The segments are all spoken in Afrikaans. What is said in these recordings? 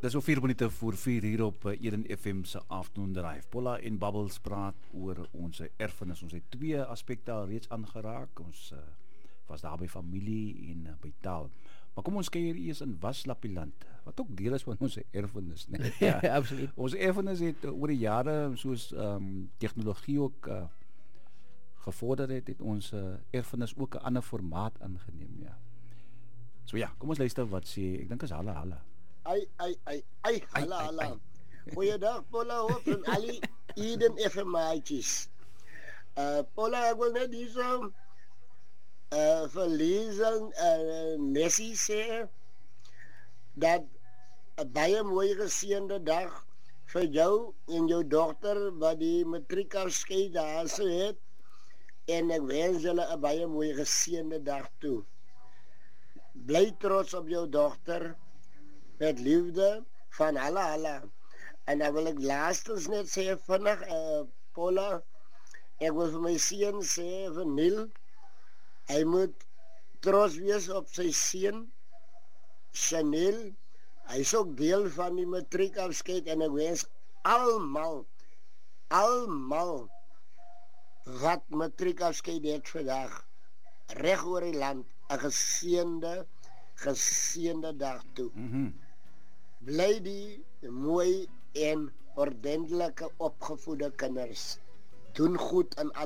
Dis so 4 minute voor 4 hier op Eden FM se Afternoon Drive. Paula en Bubbles praat oor ons erfenis. Ons het twee aspekte al reeds aangeraak. Ons was daar by familie en by taal. Maar kom ons kyk hier eers in Waslapieland, wat ook deel is van ons erfenis, né? Ja, absoluut. Ons erfenis het oor die jare soos tegnologie ook gevorder het ons erfenis ook 'n ander formaat aangeneem, ja. So ja, kom ons luister wat sê, ek dink is Hala. Hala. Goeiedag, Paula, hoop en Ali Eden FMI'tjies. Paula, ek wil net hierso verlezen Messi sê dat 'n baie mooi geseënde dag vir jou en jou dogter wat die matriekafskeid daar so het, en ek wens julle 'n baie mooi geseënde dag toe. Bly trots op jou dogter met liefde van Hala. En dan wil ek laastens net sê vinnig, Paula, ek wil vir my seun sê, vir Neil, hy moet trots wees op sy seun, Chanel. Hy is ook deel van die matriekafskeid en ek wens almal wat matriekafskeid het vandag, reg oor die land, 'n geseënde dag toe. Bly die mooi en ordentlike opgevoede kinders. Doen goed aan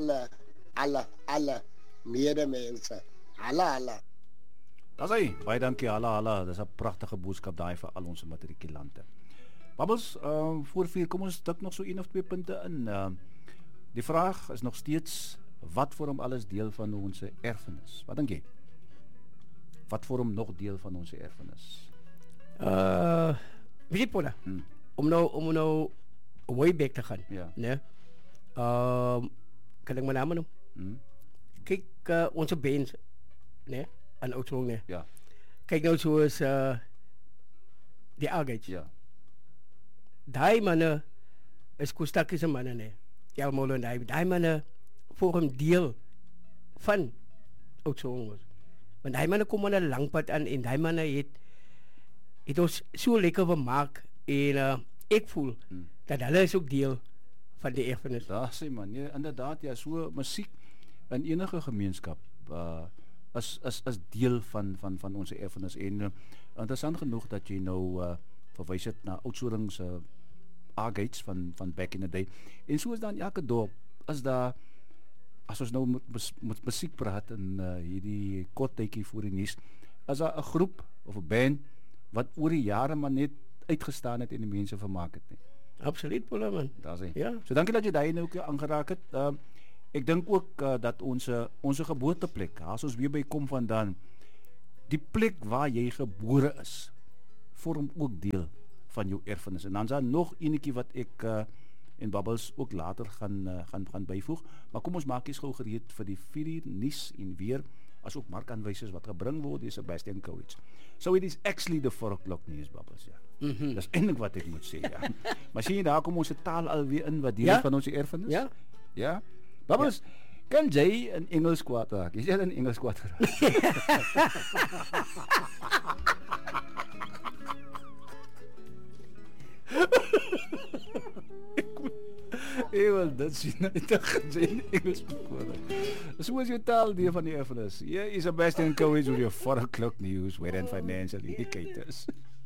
alle medemense. Hala. Dis hy. Baie dankie Hala. Dis 'n pragtige boodskap daai vir al ons matrikulante. Bubbles, voor 4 kom ons dik nog so 1 of 2 punte in. Die vraag is nog steeds, wat vorm alles deel van ons erfenis? Wat dink jy? Wat vorm nog deel van ons erfenis? Weet jy, Paula, om nou way back te gaan, ja, né? Kan ek my naam noem? Kyk, onze bands, né? Aan Oudtshoorn, né? Ja. Kyk nou soos die Argates. Ja. Daai manne is Kostakiese manne, né? Elmolo en daai manne vorm deel van Oudtshoorn. Want daai manne kom aan 'n lang pad aan en daai manne het ons so lekker vermaak en ek voel dat hulle is ook deel van die erfenis. Daar sê man, ja, inderdaad, ja, so musiek in enige gemeenskap is deel van ons erfenis en interessant genoeg dat jy nou verwys het na Oudtshoorn se Argates van back in the day. En so is dan elke dorp is daar, as ons nou moet musiek praat in hierdie kort tydjie voor die nuus, is daar 'n groep of 'n band wat oor die jare maar net uitgestaan het en die mense vermaak het nie. Absoluut, Paula, man. Daar sê. Ja. So dankie dat jy daai nou ook aangeraak het. Ek dink ook dat ons geboorteplek, as ons weer by kom vandaan, die plek waar jy gebore is, vorm ook deel van jou erfenis. En dan is daar nog enetjie wat ek en Bubbles ook later gaan byvoeg. Maar kom ons maak eens gou gereed vir die 4 uur nuus en weer, as ook markaanwysers wat gebring word deur Sebastian Courage. So it is actually the 4 o'clock news, Bubbles, ja. Dis eintlik wat ek moet sê, ja. Maar sien jy, daar kom ons taal alweer in wat deel is van ons erfenis? Ja. Ja. Bubbles, kan jy in Engels kwaad raak? Is jy in Engels kwaad raak? Ewel, dat sien ek dat jy in Engels kwaad raak. So is jou taal deel van die erfenis. Hier is Sebastian Courage with your 4 o'clock news, where and financial indicators.